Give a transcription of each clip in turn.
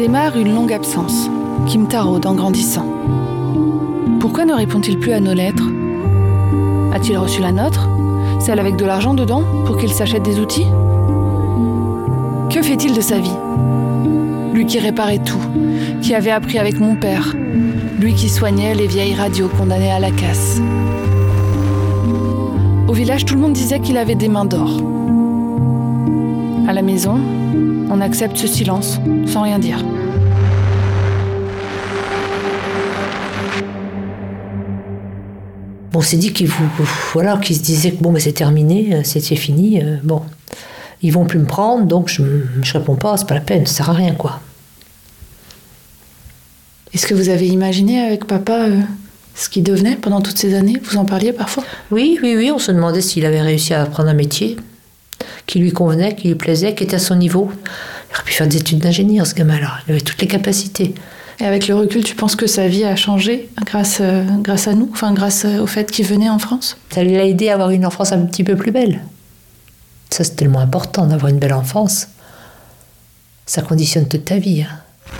démarre une longue absence qui me taraude en grandissant. Pourquoi ne répond-il plus à nos lettres ? A-t-il reçu la nôtre ? Celle avec de l'argent dedans pour qu'il s'achète des outils ? Que fait-il de sa vie ? Lui qui réparait tout, qui avait appris avec mon père, lui qui soignait les vieilles radios condamnées à la casse. Au village, tout le monde disait qu'il avait des mains d'or. À la maison, on accepte ce silence, sans rien dire. On s'est dit qu'ils se disaient que c'est terminé, c'était fini. Ils vont plus me prendre, donc je réponds pas, c'est pas la peine, ça sert à rien, quoi. Est-ce que vous avez imaginé avec papa ce qu'il devenait pendant toutes ces années ? Vous en parliez parfois ? Oui, on se demandait s'il avait réussi à apprendre un métier qui lui convenait, qui lui plaisait, qui était à son niveau. Il aurait pu faire des études d'ingénieur, ce gamin-là. Il avait toutes les capacités. Et avec le recul, tu penses que sa vie a changé grâce à nous, grâce au fait qu'il venait en France ? Ça l'a aidé à avoir une enfance un petit peu plus belle. Ça, c'est tellement important d'avoir une belle enfance. Ça conditionne toute ta vie.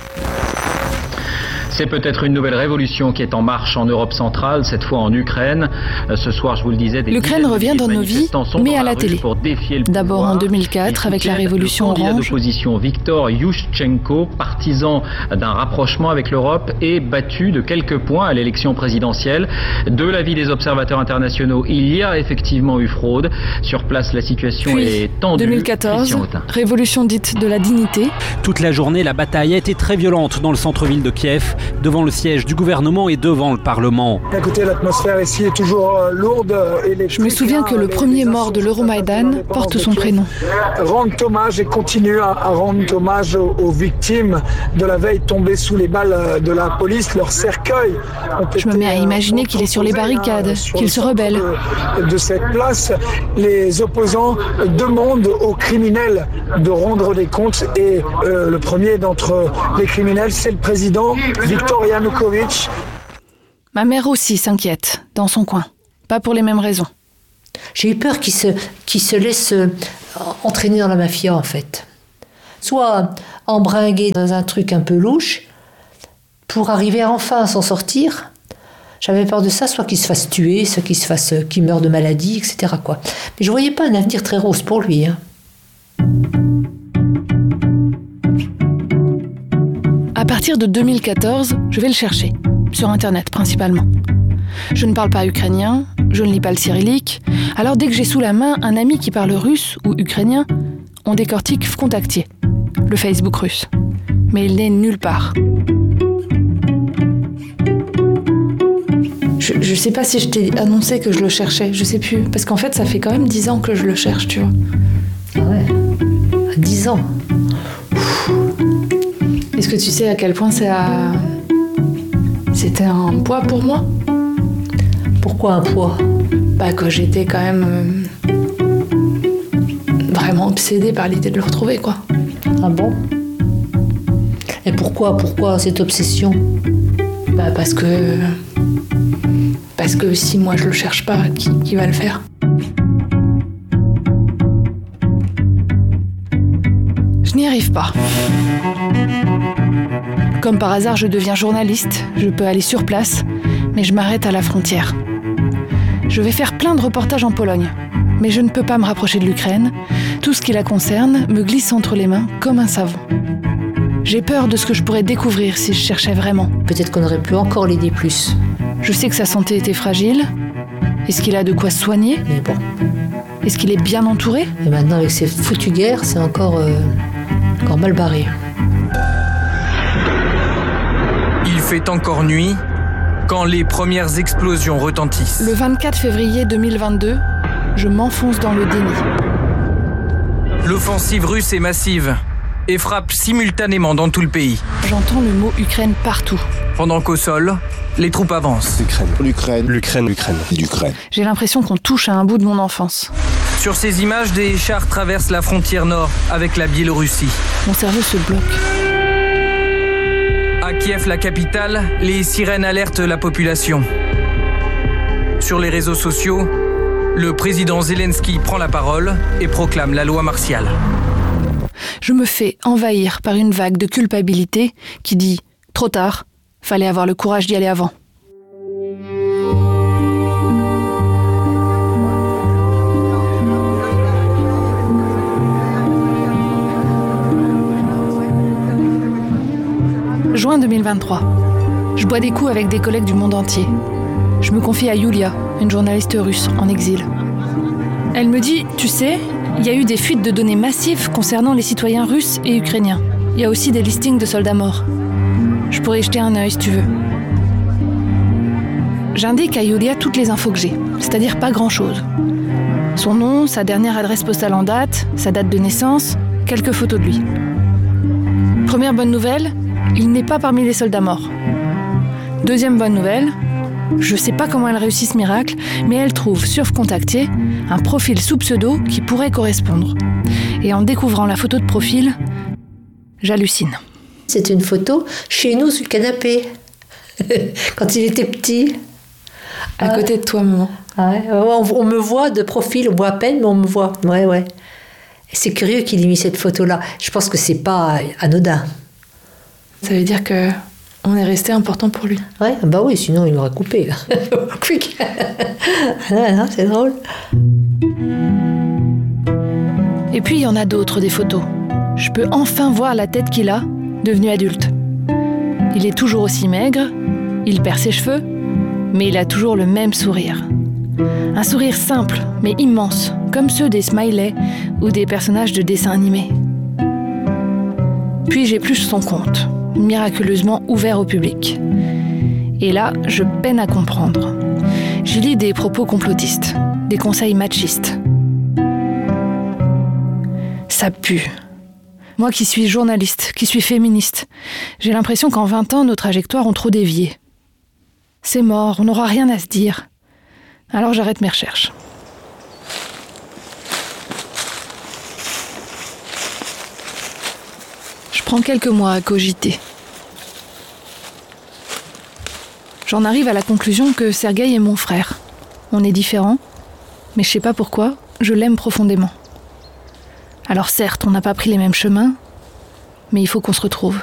C'est peut-être une nouvelle révolution qui est en marche en Europe centrale, cette fois en Ukraine. Ce soir, je vous le disais... L'Ukraine revient dans nos vies, mais à la télé. D'abord en 2004, avec la révolution orange. Le candidat d'opposition Viktor Yushchenko, partisan d'un rapprochement avec l'Europe, est battu de quelques points à l'élection présidentielle. De l'avis des observateurs internationaux, il y a effectivement eu fraude. Sur place, la situation est tendue. 2014, révolution dite de la dignité. Toute la journée, la bataille a été très violente dans le centre-ville de Kiev, devant le siège du gouvernement et devant le Parlement. Écoutez, l'atmosphère ici est toujours lourde. Je me souviens que le premier mort de l'Euromaïdan porte son prénom. Rendent hommage et continuent à rendre hommage aux victimes de la veille tombées sous les balles de la police. Leurs cercueils ont été... Je me mets à imaginer qu'il est sur les barricades, qu'il se rebelle. De cette place, les opposants demandent aux criminels de rendre des comptes et le premier d'entre les criminels, c'est le président Viktor Yanukovych. Ma mère aussi s'inquiète, dans son coin. Pas pour les mêmes raisons. J'ai eu peur qu'il se laisse entraîner dans la mafia, en fait. Soit embringuer dans un truc un peu louche, pour arriver enfin à s'en sortir. J'avais peur de ça, soit qu'il se fasse tuer, soit qu'il meure de maladie, etc., quoi. Mais je voyais pas un avenir très rose pour lui, À partir de 2014, je vais le chercher, sur Internet principalement. Je ne parle pas ukrainien, je ne lis pas le cyrillique, alors dès que j'ai sous la main un ami qui parle russe ou ukrainien, on décortique Vkontakte, le Facebook russe. Mais il n'est nulle part. Je sais pas si je t'ai annoncé que je le cherchais, je sais plus, parce qu'en fait ça fait quand même 10 ans que je le cherche, tu vois. Ah ouais, 10 ans. Est-ce que tu sais à quel point c'était un poids pour moi ? Pourquoi un poids ? Que j'étais quand même vraiment obsédée par l'idée de le retrouver, quoi. Ah bon ? Et pourquoi cette obsession ? Parce que si moi je le cherche pas, qui va le faire ? Je n'y arrive pas. Comme par hasard, je deviens journaliste, je peux aller sur place, mais je m'arrête à la frontière. Je vais faire plein de reportages en Pologne, mais je ne peux pas me rapprocher de l'Ukraine. Tout ce qui la concerne me glisse entre les mains comme un savon. J'ai peur de ce que je pourrais découvrir si je cherchais vraiment. Peut-être qu'on aurait pu encore l'aider plus. Je sais que sa santé était fragile. Est-ce qu'il a de quoi se soigner ? Mais bon. Est-ce qu'il est bien entouré ? Et maintenant, avec ces foutues guerres, c'est encore mal barré. Il fait encore nuit quand les premières explosions retentissent. Le 24 février 2022, je m'enfonce dans le déni. L'offensive russe est massive et frappe simultanément dans tout le pays. J'entends le mot Ukraine partout. Pendant qu'au sol, les troupes avancent. L'Ukraine. J'ai l'impression qu'on touche à un bout de mon enfance. Sur ces images, des chars traversent la frontière nord avec la Biélorussie. Mon cerveau se bloque. À Kiev, la capitale, les sirènes alertent la population. Sur les réseaux sociaux, le président Zelensky prend la parole et proclame la loi martiale. je me fais envahir par une vague de culpabilité qui dit « trop tard, fallait avoir le courage d'y aller avant ». Juin 2023. Je bois des coups avec des collègues du monde entier. Je me confie à Yulia, une journaliste russe en exil. Elle me dit, tu sais, il y a eu des fuites de données massives concernant les citoyens russes et ukrainiens. Il y a aussi des listings de soldats morts. Je pourrais y jeter un œil si tu veux. J'indique à Yulia toutes les infos que j'ai, c'est-à-dire pas grand-chose. Son nom, sa dernière adresse postale en date, sa date de naissance, quelques photos de lui. Première bonne nouvelle, il n'est pas parmi les soldats morts. Deuxième bonne nouvelle, je sais pas comment elle réussit ce miracle, mais elle trouve sur Contactier un profil sous pseudo qui pourrait correspondre. Et en découvrant la photo de profil, j'hallucine. C'est une photo chez nous sur le canapé, quand il était petit. À côté de toi, maman. Ouais, on me voit de profil, on voit à peine, mais on me voit. Ouais. Et c'est curieux qu'il ait mis cette photo-là. Je pense que c'est pas anodin. Ça veut dire que on est resté important pour lui. Ouais, bah oui, sinon il m'aurait coupé. Quick. Non, c'est drôle. Et puis il y en a d'autres, des photos. Je peux enfin voir la tête qu'il a, devenu adulte. Il est toujours aussi maigre, il perd ses cheveux, mais il a toujours le même sourire. Un sourire simple, mais immense, comme ceux des smileys ou des personnages de dessins animés. Puis j'épluche son compte, miraculeusement ouvert au public. Et là, je peine à comprendre. J'y lis des propos complotistes, des conseils machistes. Ça pue. Moi qui suis journaliste, qui suis féministe, j'ai l'impression qu'en 20 ans, nos trajectoires ont trop dévié. C'est mort, on n'aura rien à se dire. Alors j'arrête mes recherches. Je prends quelques mois à cogiter. J'en arrive à la conclusion que Sergueï est mon frère. On est différents, mais je sais pas pourquoi, je l'aime profondément. Alors certes, on n'a pas pris les mêmes chemins, mais il faut qu'on se retrouve.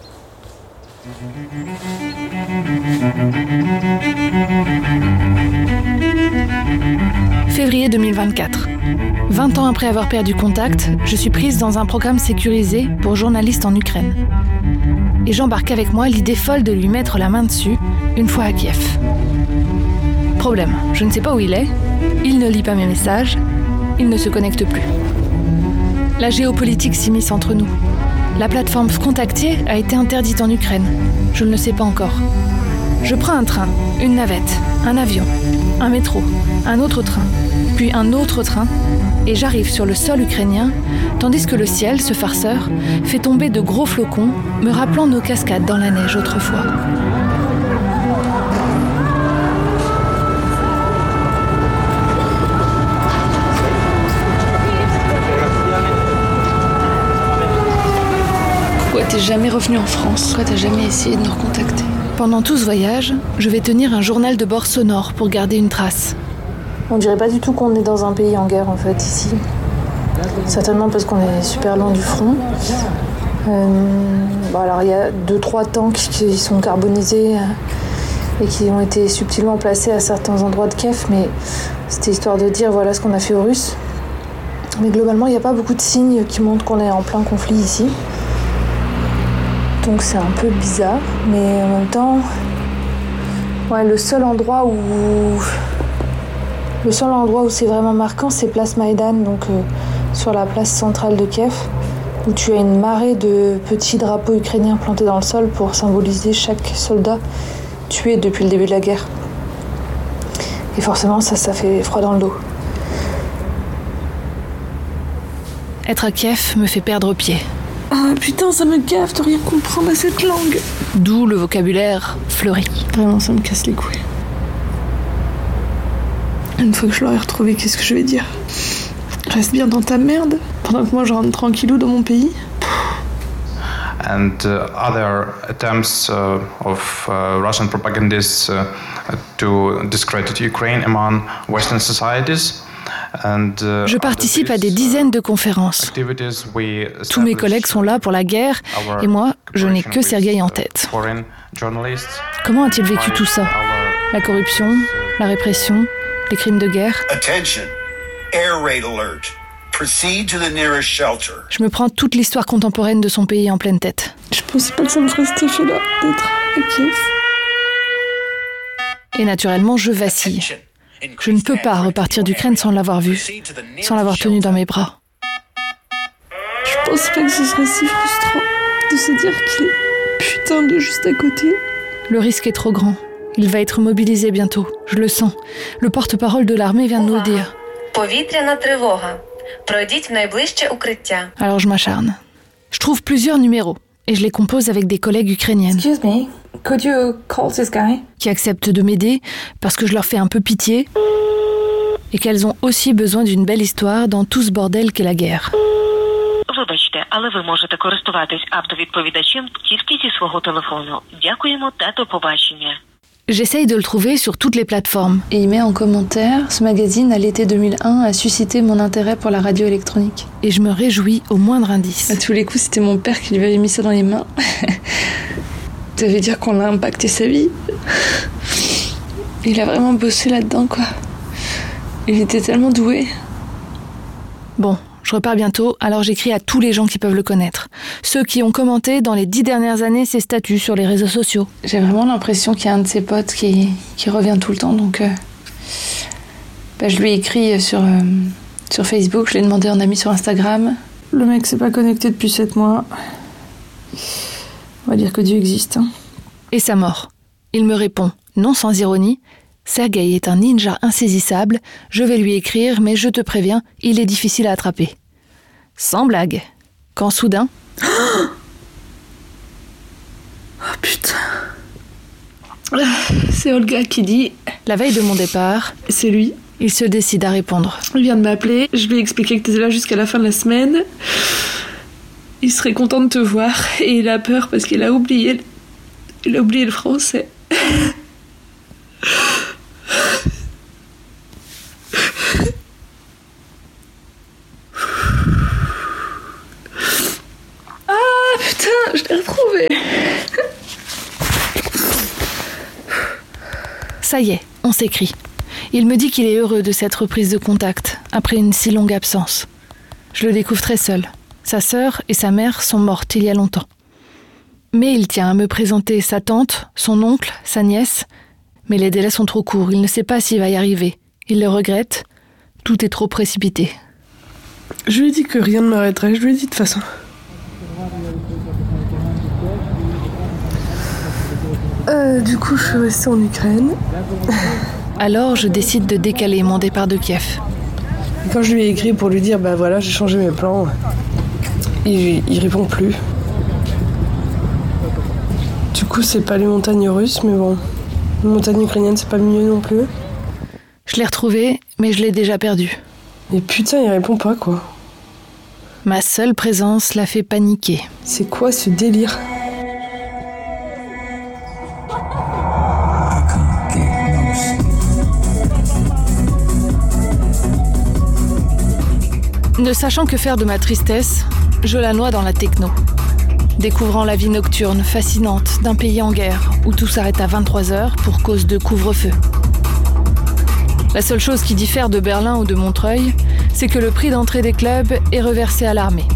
Février 2024. 20 ans après avoir perdu contact, je suis prise dans un programme sécurisé pour journalistes en Ukraine. Et j'embarque avec moi l'idée folle de lui mettre la main dessus, une fois à Kiev. Problème, je ne sais pas où il est, il ne lit pas mes messages, il ne se connecte plus. La géopolitique s'immisce entre nous. La plateforme Contactier a été interdite en Ukraine. Je ne le sais pas encore. Je prends un train, une navette, un avion, un métro, un autre train, puis un autre train, et j'arrive sur le sol ukrainien, tandis que le ciel, ce farceur, fait tomber de gros flocons, me rappelant nos cascades dans la neige autrefois. Pourquoi t'es jamais revenu en France ? Pourquoi t'as jamais essayé de nous recontacter ? Pendant tout ce voyage, je vais tenir un journal de bord sonore pour garder une trace. On dirait pas du tout qu'on est dans un pays en guerre en fait ici. Certainement parce qu'on est super loin du front. Alors il y a 2-3 tanks qui sont carbonisés et qui ont été subtilement placés à certains endroits de Kiev, mais c'était histoire de dire voilà ce qu'on a fait aux Russes. Mais globalement il n'y a pas beaucoup de signes qui montrent qu'on est en plein conflit ici. Donc c'est un peu bizarre, mais en même temps, le seul endroit où c'est vraiment marquant, c'est place Maïdan, donc sur la place centrale de Kiev, où tu as une marée de petits drapeaux ukrainiens plantés dans le sol pour symboliser chaque soldat tué depuis le début de la guerre. Et forcément, ça fait froid dans le dos. Être à Kiev me fait perdre pied. Ah putain, ça me gaffe de rien comprendre à cette langue. D'où le vocabulaire fleuri. Vraiment, ça me casse les couilles. Une fois que je l'aurai retrouvé, qu'est-ce que je vais dire ? Reste bien dans ta merde, pendant que moi je rentre tranquillou dans mon pays. And other attempts of Russian propagandists to discredit Ukraine among Western societies. Je participe à des dizaines de conférences. Tous mes collègues sont là pour la guerre et moi, je n'ai que Sergueï en tête. Comment a-t-il vécu tout ça? La corruption, la répression, les crimes de guerre. Je me prends toute l'histoire contemporaine de son pays en pleine tête. Je pensais pas que ça me ferait cet effet-là d'être à Kiev. Et naturellement, je vacille. Je ne peux pas repartir d'Ukraine sans l'avoir vu, sans l'avoir tenu dans mes bras. Je pensais pas que ce serait si frustrant de se dire qu'il est putain de juste à côté. Le risque est trop grand. Il va être mobilisé bientôt. Je le sens. Le porte-parole de l'armée vient de nous le dire. Alors je m'acharne. Je trouve plusieurs numéros et je les compose avec des collègues ukrainiennes. Excuse me, could you call this guy? Qui acceptent de m'aider parce que je leur fais un peu pitié et qu'elles ont aussi besoin d'une belle histoire dans tout ce bordel qu'est la guerre. Вибачте, але ви можете користуватись автовідповідачем тільки зі свого телефону. Дякуємо та до побачення. J'essaye de le trouver sur toutes les plateformes. Et il met en commentaire, ce magazine à l'été 2001 a suscité mon intérêt pour la radio électronique. Et je me réjouis au moindre indice. À tous les coups, c'était mon père qui lui avait mis ça dans les mains. Ça veut dire qu'on a impacté sa vie. Il a vraiment bossé là-dedans, quoi. Il était tellement doué. Bon, je repars bientôt, alors j'écris à tous les gens qui peuvent le connaître. Ceux qui ont commenté dans les 10 dernières années ses statuts sur les réseaux sociaux. J'ai vraiment l'impression qu'il y a un de ses potes qui revient tout le temps, donc je lui ai écrit sur Facebook, je l'ai demandé en ami sur Instagram. Le mec s'est pas connecté depuis 7 mois. On va dire que Dieu existe. Hein. Et sa mort. Il me répond, non sans ironie, Sergueï est un ninja insaisissable, je vais lui écrire, mais je te préviens, il est difficile à attraper. Sans blague. Quand soudain... Oh putain. C'est Olga qui dit... La veille de mon départ... C'est lui. Il se décide à répondre. Il vient de m'appeler, je lui ai expliqué que t'étais là jusqu'à la fin de la semaine. Il serait content de te voir, et il a peur parce qu'il a oublié... Il a oublié le français. Ah putain, je l'ai retrouvé. Ça y est, on s'écrit. Il me dit qu'il est heureux de cette reprise de contact, après une si longue absence. Je le découvre très seul. Sa sœur et sa mère sont mortes il y a longtemps. Mais il tient à me présenter sa tante, son oncle, sa nièce. Mais les délais sont trop courts, il ne sait pas s'il va y arriver. Il le regrette. Tout est trop précipité. Je lui ai dit que rien ne m'arrêterait, je lui ai dit de toute façon. Du coup, je suis restée en Ukraine. Alors, je décide de décaler mon départ de Kiev. Et quand je lui ai écrit pour lui dire, bah voilà, j'ai changé mes plans, il répond plus. Du coup, c'est pas les montagnes russes, mais bon, les montagnes ukrainiennes, c'est pas mieux non plus. Je l'ai retrouvé, mais je l'ai déjà perdu. Et putain, il répond pas, quoi. Ma seule présence l'a fait paniquer. C'est quoi ce délire ? Ne sachant que faire de ma tristesse, je la noie dans la techno. Découvrant la vie nocturne fascinante d'un pays en guerre où tout s'arrête à 23h pour cause de couvre-feu. La seule chose qui diffère de Berlin ou de Montreuil, c'est que le prix d'entrée des clubs est reversé à l'armée.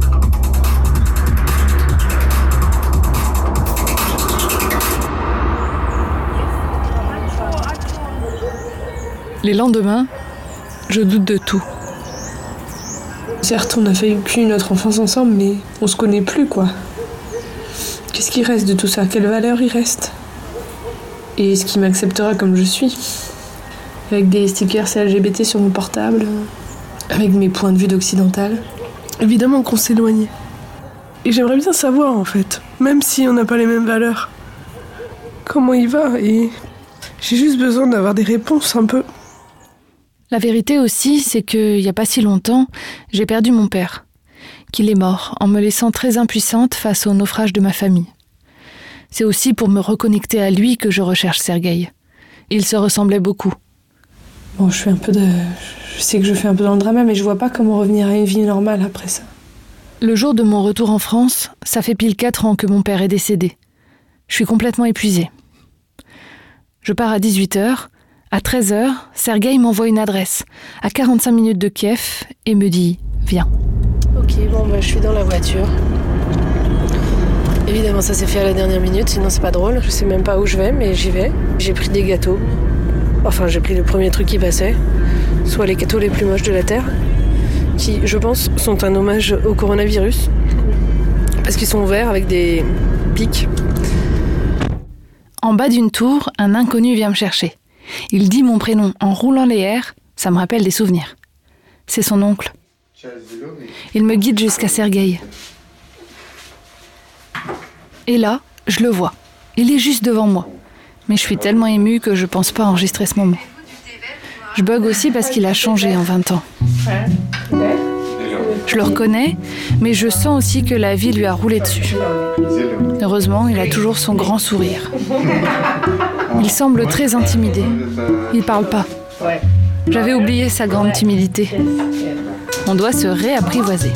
Les lendemains, je doute de tout. Certes, on a vécu notre enfance ensemble, mais on se connaît plus, quoi. Qu'est-ce qui reste de tout ça ? Quelle valeur il reste ? Et est-ce qu'il m'acceptera comme je suis ? Avec des stickers LGBT sur mon portable, avec mes points de vue d'occidental. Évidemment qu'on s'éloignait. Et j'aimerais bien savoir, en fait, même si on n'a pas les mêmes valeurs, comment il va, et j'ai juste besoin d'avoir des réponses un peu. La vérité aussi, c'est qu'il n'y a pas si longtemps, j'ai perdu mon père, qu'il est mort en me laissant très impuissante face au naufrage de ma famille. C'est aussi pour me reconnecter à lui que je recherche Sergueï. Il se ressemblait beaucoup. Bon, je Je sais que je fais un peu dans le drama, mais je vois pas comment revenir à une vie normale après ça. Le jour de mon retour en France, ça fait pile 4 ans que mon père est décédé. Je suis complètement épuisée. Je pars à 18h. À 13h, Sergueï m'envoie une adresse, à 45 minutes de Kiev, et me dit « Viens ». Ok, je suis dans la voiture. Évidemment, ça s'est fait à la dernière minute, sinon c'est pas drôle. Je sais même pas où je vais, mais j'y vais. J'ai pris des gâteaux. Enfin, j'ai pris le premier truc qui passait, soit les gâteaux les plus moches de la Terre, qui, je pense, sont un hommage au coronavirus, parce qu'ils sont verts avec des pics. En bas d'une tour, un inconnu vient me chercher. Il dit mon prénom en roulant les airs, ça me rappelle des souvenirs. C'est son oncle. Il me guide jusqu'à Sergueï. Et là, je le vois. Il est juste devant moi. Mais je suis tellement émue que je pense pas enregistrer ce moment. Je bug aussi parce qu'il a changé en 20 ans. Je le reconnais, mais je sens aussi que la vie lui a roulé dessus. Heureusement, il a toujours son grand sourire. Il semble très intimidé. Il parle pas. J'avais oublié sa grande timidité. On doit se réapprivoiser.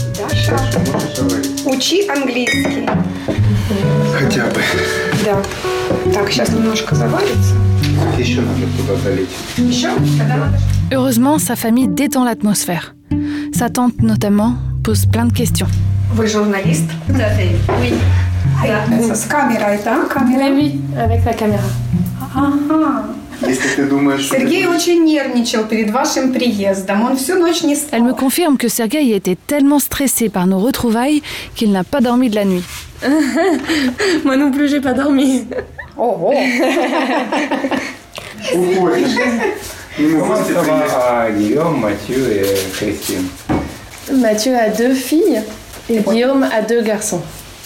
Учи английский. Хотя бы. Да. Так, сейчас немножко заварится. Еще надо туда долить. Еще? Heureusement, sa famille détend l'atmosphère. Sa tante, notamment, pose plein de questions. Вы журналист? Oui. С камерой, да? Oui, avec la caméra. Ага. Если ты думаешь, что... Сергей очень нервничал перед вашим приездом. Он всю ночь не спал. Elle me confirme que Sergueï était tellement stressé par nos retrouvailles qu'il n'a pas dormi de la nuit. Moi non plus, j'ai pas dormi. Ого. Comment ça va, Guillaume, Mathieu et Christine? Mathieu a 2 filles et Guillaume a 2 garçons.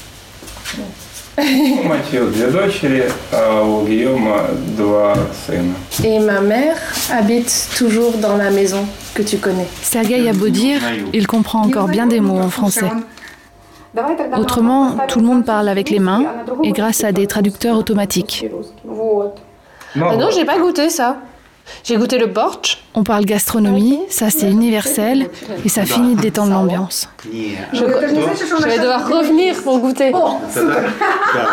У Матью 2 дочери, а у Гийома 2 сына. Et ma mère habite toujours dans la maison que tu connais. Sergueï a beau dire, il comprend encore bien des mots en français. Autrement, tout le monde parle avec les mains et grâce à des traducteurs automatiques. Ah non, j'ai pas goûté ça. J'ai goûté le bortsch. On parle gastronomie, ça c'est universel et ça finit de détendre l'ambiance. Je vais devoir revenir pour goûter.